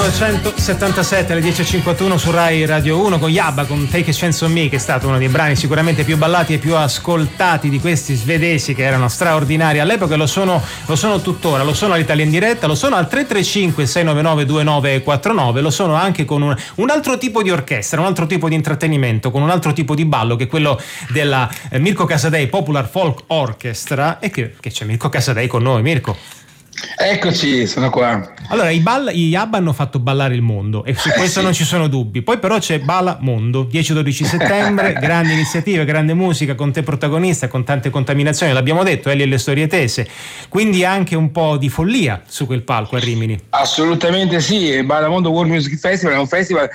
1977 alle 10.51 su Rai Radio 1 con Yabba, con Take a Chance on Me, che è stato uno dei brani sicuramente più ballati e più ascoltati di questi svedesi, che erano straordinari all'epoca, lo sono tuttora, lo sono all'Italia in diretta, lo sono al 335 699 2949, lo sono anche con un altro tipo di orchestra, un altro tipo di intrattenimento, con un altro tipo di ballo, che è quello della Mirko Casadei Popular Folk Orchestra. E che c'è Mirko Casadei con noi. Mirko, eccoci, sono qua. Allora, i Yabba hanno fatto ballare il mondo e su questo sì. Non ci sono dubbi. Poi però c'è Bala Mondo, 10-12 settembre, grandi iniziative, grande musica, con te protagonista, con tante contaminazioni, l'abbiamo detto, Ellie e le storie tese, quindi anche un po' di follia su quel palco a Rimini. Assolutamente sì, Bala Mondo World Music Festival è un festival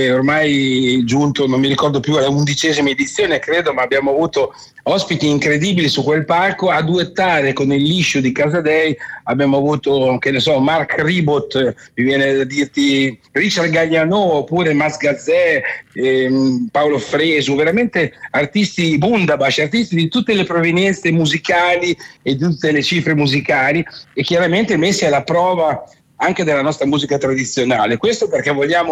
ormai giunto, non mi ricordo più, alla 11ª edizione credo, ma abbiamo avuto ospiti incredibili su quel palco. A duettare con il liscio di Casadei abbiamo avuto, che ne so, Mark Ribot, mi viene da dirti Richard Gagliano, oppure Mas Gazzè, Paolo Fresu, veramente artisti bundabash, artisti di tutte le provenienze musicali e di tutte le cifre musicali, e chiaramente messi alla prova anche della nostra musica tradizionale. Questo perché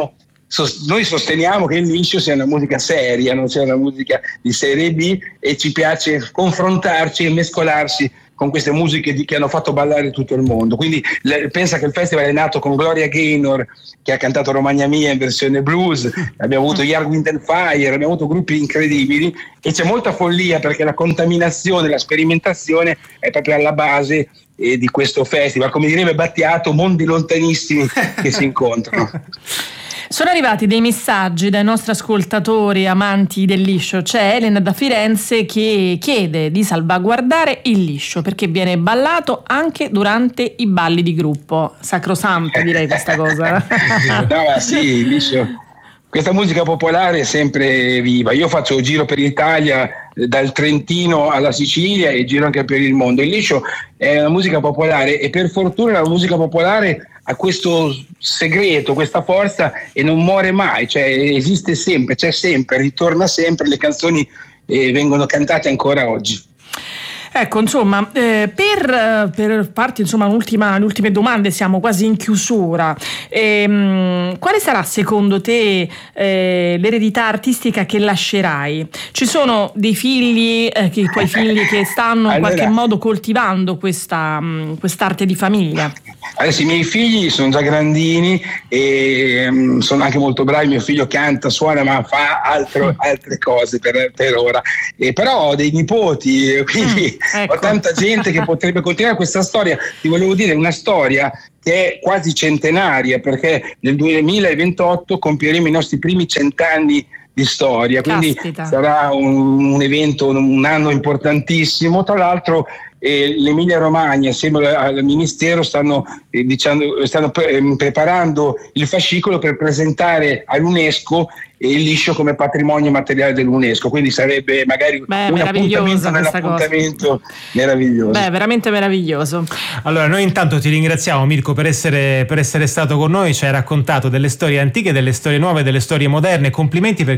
noi sosteniamo che il liscio sia una musica seria, non sia una musica di serie B, e ci piace confrontarci e mescolarsi con queste musiche che hanno fatto ballare tutto il mondo. Quindi pensa che il festival è nato con Gloria Gaynor, che ha cantato Romagna Mia in versione blues, abbiamo avuto Earth, Wind and Fire, abbiamo avuto gruppi incredibili, e c'è molta follia perché la contaminazione, la sperimentazione è proprio alla base di questo festival. Come direbbe Battiato, mondi lontanissimi che si incontrano. Sono arrivati dei messaggi dai nostri ascoltatori amanti del liscio. C'è Elena da Firenze che chiede di salvaguardare il liscio perché viene ballato anche durante i balli di gruppo. Sacrosanta, direi, questa cosa. No, sì, il liscio, questa musica popolare è sempre viva. Io faccio giro per l'Italia, dal Trentino alla Sicilia, e giro anche per il mondo. Il liscio è una musica popolare, e per fortuna la musica popolare ha questo segreto, questa forza, e non muore mai, cioè esiste sempre, c'è sempre, ritorna sempre, le canzoni vengono cantate ancora oggi. Ecco, insomma, per farti le ultime domande, siamo quasi in chiusura. Quale sarà secondo te l'eredità artistica che lascerai? Ci sono dei figli, i tuoi figli, che stanno in qualche modo coltivando quest'arte di famiglia? Adesso i miei figli sono già grandini e sono anche molto bravi. Mio figlio canta, suona, ma fa altre cose per ora. Però ho dei nipoti, quindi ecco. Ho tanta gente che potrebbe continuare questa storia. Ti volevo dire, una storia che è quasi centenaria, perché nel 2028 compieremo i nostri primi 100 anni di storia, quindi Caspita. Sarà un evento, un anno importantissimo. Tra l'altro l'Emilia Romagna, assieme al Ministero, stanno preparando il fascicolo per presentare all'UNESCO il liscio come patrimonio materiale dell'UNESCO, quindi sarebbe magari un appuntamento nell'appuntamento meraviglioso. Veramente meraviglioso. Allora, noi intanto ti ringraziamo, Mirko, per essere stato con noi, ci hai raccontato delle storie antiche, delle storie nuove, delle storie moderne. Complimenti, perché